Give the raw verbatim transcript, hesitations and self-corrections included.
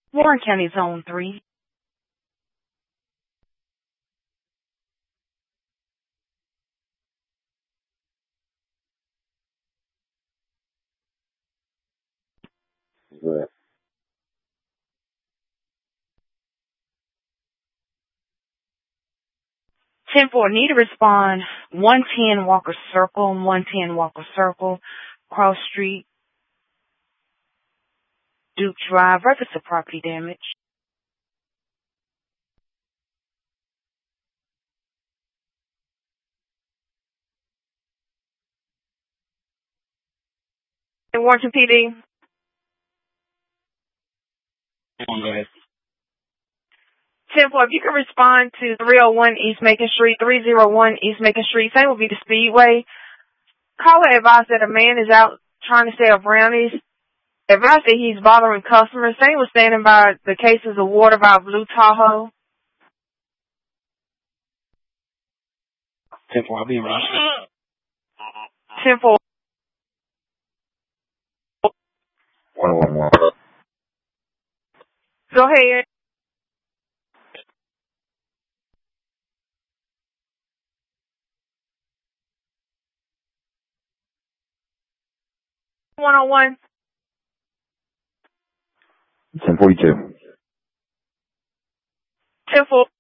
Warren County Zone three. Good. ten four, need to respond. one ten Walker Circle, one ten Walker Circle, Cross Street, Duke Drive, reference to property damage. Warrenton P D. Go ahead. ten four, if you can respond to three oh one East Macon Street, three oh one East Macon Street, same will be the Speedway. Caller advised that a man is out trying to sell brownies. Advised that he's bothering customers. Same was standing by the cases of water by Blue Tahoe. ten four, I'll be in Rochester. ten four. one one one. Go ahead. one oh one. ten forty-two. ten four.